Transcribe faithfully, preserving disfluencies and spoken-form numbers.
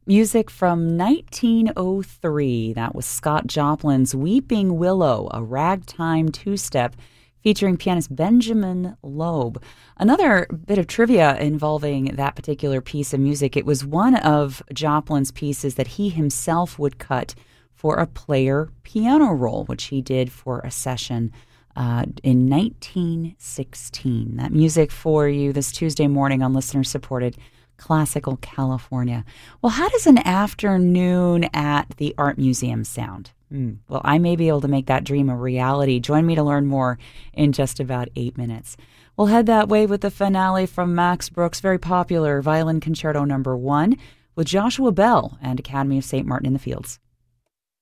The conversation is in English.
Music from nineteen oh three. That was Scott Joplin's Weeping Willow, a ragtime two-step featuring pianist Benjamin Loeb. Another bit of trivia involving that particular piece of music, it was one of Joplin's pieces that he himself would cut for a player piano roll, which he did for a session uh, in nineteen sixteen. That music for you this Tuesday morning on listener-supported Classical California. Well, how does an afternoon at the Art Museum sound? Mm, well, I may be able to make that dream a reality. Join me to learn more in just about eight minutes. We'll head that way with the finale from Max Brooks' very popular Violin Concerto Number One with Joshua Bell and Academy of Saint Martin in the Fields.